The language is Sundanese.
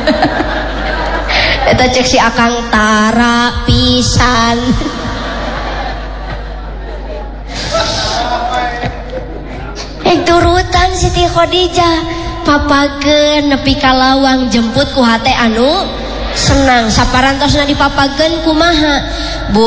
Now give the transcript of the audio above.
Eta cek si Akang tara pisan. Turutan Siti Khadijah papageun nepi ka lawang jemput ku hate anu senang saparantosna dipapageun kumaha